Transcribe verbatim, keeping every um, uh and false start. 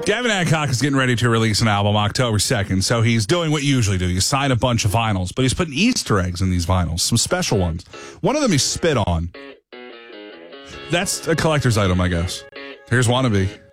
Gavin Hancock is getting ready to release an album October second, so he's doing what you usually do. You sign a bunch of vinyls, but he's putting Easter eggs in these vinyls, some special ones. One of them he spit on. That's a collector's item, I guess. Here's Wannabe.